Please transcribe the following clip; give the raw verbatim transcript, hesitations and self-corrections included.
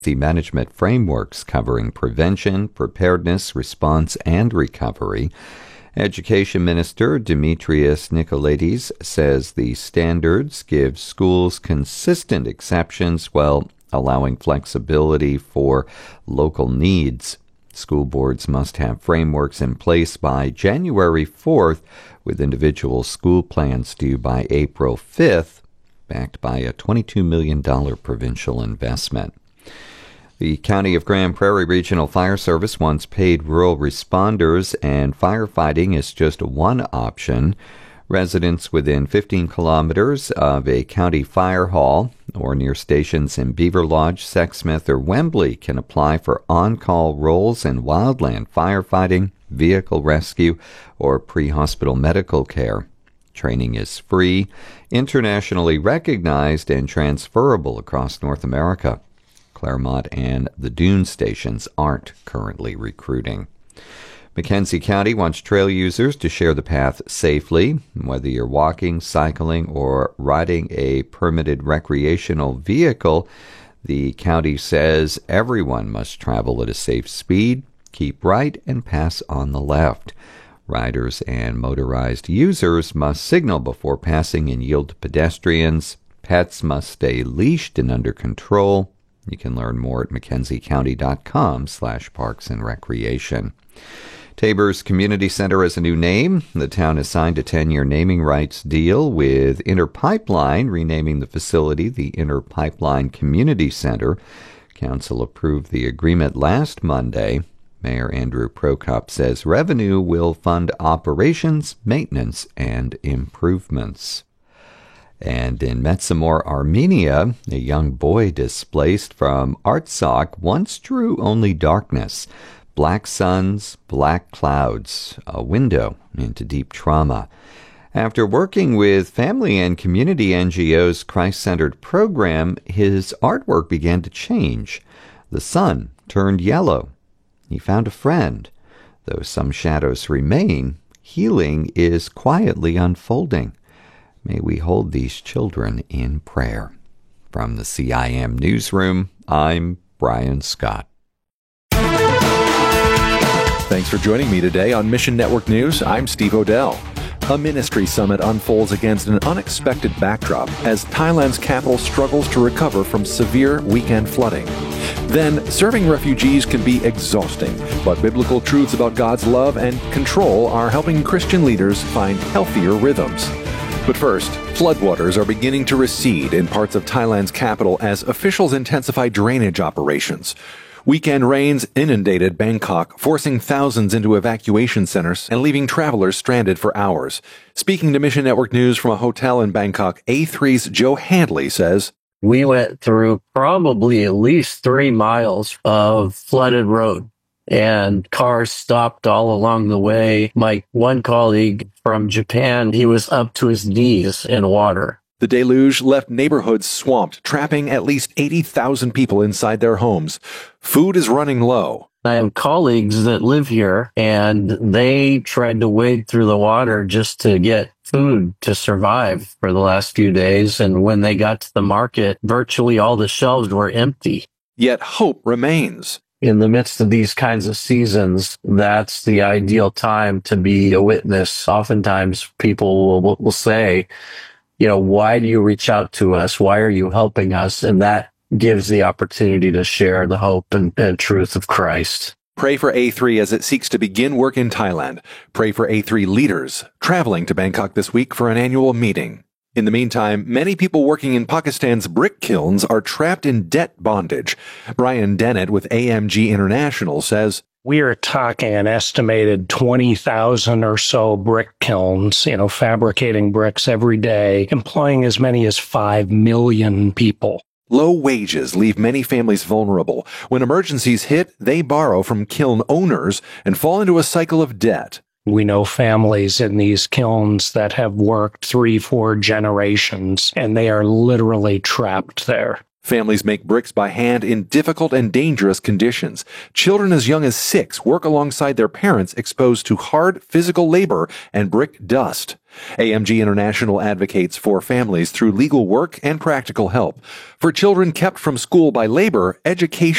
The management frameworks covering prevention, preparedness, response, and recovery. Education Minister Demetrios Nicolaides says the standards give schools consistent exceptions while allowing flexibility for local needs. School boards must have frameworks in place by January fourth, with individual school plans due by April fifth, backed by a twenty-two million dollars provincial investment. The County of Grand Prairie Regional Fire Service wants paid rural responders, and firefighting is just one option. Residents within fifteen kilometers of a county fire hall or near stations in Beaver Lodge, Sexsmith, or Wembley can apply for on-call roles in wildland firefighting, vehicle rescue, or pre-hospital medical care. Training is free, internationally recognized, and transferable across North America. Claremont and the Dune stations aren't currently recruiting. Mackenzie County wants trail users to share the path safely, whether you're walking, cycling, or riding a permitted recreational vehicle. The county says everyone must travel at a safe speed, keep right, and pass on the left. Riders and motorized users must signal before passing and yield to pedestrians. Pets must stay leashed and under control. You can learn more at MackenzieCounty.com slash parks and recreation. Tabor's Community Center has a new name. The town has signed a ten-year naming rights deal with Inter Pipeline, renaming the facility the Inter Pipeline Community Center. Council approved the agreement last Monday. Mayor Andrew Prokop says revenue will fund operations, maintenance, and improvements. And in Metsamor, Armenia, a young boy displaced from Artsakh once drew only darkness. Black suns, black clouds, a window into deep trauma. After working with family and community N G O's Christ-centered program, his artwork began to change. The sun turned yellow. He found a friend. Though some shadows remain, healing is quietly unfolding. May we hold these children in prayer. From the C I M Newsroom, I'm Brian Scott. Thanks for joining me today on Mission Network News. I'm Steve Odell. A ministry summit unfolds against an unexpected backdrop as Thailand's capital struggles to recover from severe weekend flooding. Then, serving refugees can be exhausting, but biblical truths about God's love and control are helping Christian leaders find healthier rhythms. But first, floodwaters are beginning to recede in parts of Thailand's capital as officials intensify drainage operations. Weekend rains inundated Bangkok, forcing thousands into evacuation centers and leaving travelers stranded for hours. Speaking to Mission Network News from a hotel in Bangkok, A three's Joe Handley says, "We went through probably at least three miles of flooded road, and cars stopped all along the way. My one colleague from Japan, he was up to his knees in water." The deluge left neighborhoods swamped, trapping at least eighty thousand people inside their homes. Food is running low. I have colleagues that live here, and they tried to wade through the water just to get food to survive for the last few days. And when they got to the market, virtually all the shelves were empty. Yet hope remains. In the midst of these kinds of seasons, that's the ideal time to be a witness. Oftentimes people will, will say, you know, why do you reach out to us? Why are you helping us? And that gives the opportunity to share the hope and, and truth of Christ. Pray for A three as it seeks to begin work in Thailand. Pray for A three leaders traveling to Bangkok this week for an annual meeting. In the meantime, many people working in Pakistan's brick kilns are trapped in debt bondage. Brian Dennett with A M G International says, "We are talking an estimated twenty thousand or so brick kilns, you know, fabricating bricks every day, employing as many as five million people. Low wages leave many families vulnerable. When emergencies hit, they borrow from kiln owners and fall into a cycle of debt. We know families in these kilns that have worked three, four generations, and they are literally trapped there. Families make bricks by hand in difficult and dangerous conditions. Children as young as six work alongside their parents, exposed to hard physical labor and brick dust. A M G International advocates for families through legal work and practical help. For children kept from school by labor, education